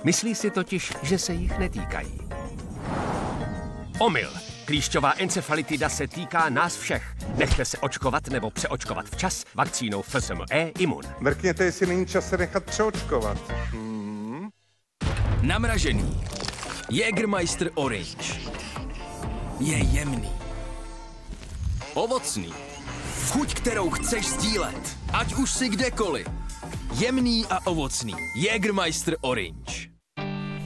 Myslí si totiž, že se jich netýkají. Omyl. Klíšťová encefalitida se týká nás všech. Nechte se očkovat nebo přeočkovat včas vakcínou FSME Imun. Mrkněte, jestli není čas se nechat přeočkovat. Namražený. Jägermeister Orange. Je jemný. Ovocný. Chuť, kterou chceš sdílet. Ať už si kdekoliv. Jemný a ovocný. Jägermeister Orange.